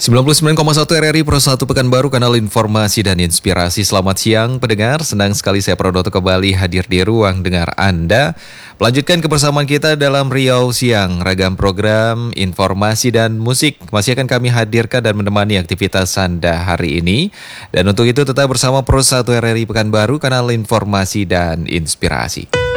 99,1 RRI Pro 1 Pekanbaru, kanal informasi dan inspirasi. Selamat siang pendengar, senang sekali saya Prodoto kembali hadir di ruang dengar Anda. Melanjutkan kebersamaan kita dalam Riau Siang. Ragam program, informasi dan musik masih akan kami hadirkan dan menemani aktivitas Anda hari ini. Dan untuk itu tetap bersama Pro 1 RRI Pekanbaru, kanal informasi dan inspirasi.